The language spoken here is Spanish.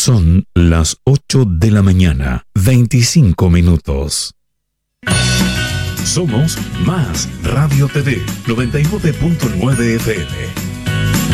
Son las 8 de la mañana, 25 minutos. Somos Más Radio TV, 99.9 FM.